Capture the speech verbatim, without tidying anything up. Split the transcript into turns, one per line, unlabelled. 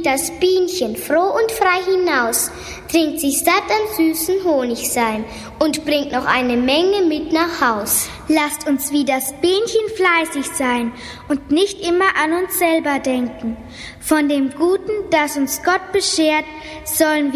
fliegt das Bienchen froh und frei hinaus, trinkt sich satt an süßen Honigseim und bringt noch eine Menge mit nach Haus.
Lasst uns wie das Bienchen fleißig sein und nicht immer an uns selber denken. Von dem Guten, das uns Gott beschert, sollen wir